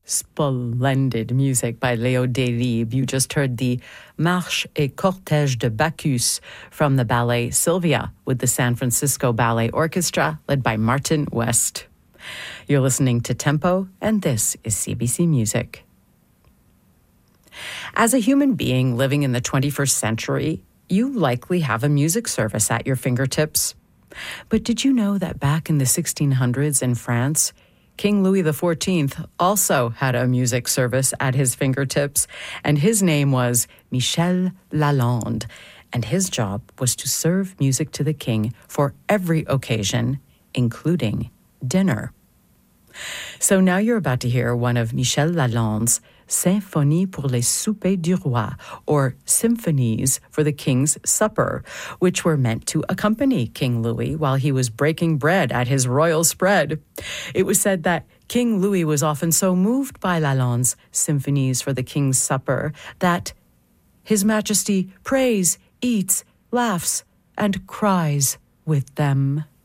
Splendid music by Léo Delibes. You just heard the Marche et Cortège de Bacchus from the ballet Sylvia with the San Francisco Ballet Orchestra led by Martin West. You're listening to Tempo, and this is CBC Music. As a human being living in the 21st century, you likely have a music service at your fingertips. But did you know that back in the 1600s in France, King Louis XIV also had a music service at his fingertips, and his name was Michel Lalande, and his job was to serve music to the king for every occasion, including dinner. So now you're about to hear one of Michel Lalande's Symphonie pour les soupers du roi, or symphonies for the king's supper, which were meant to accompany King Louis while he was breaking bread at his royal spread. It was said that King Louis was often so moved by Lalande's symphonies for the king's supper that His Majesty prays, eats, laughs, and cries with them.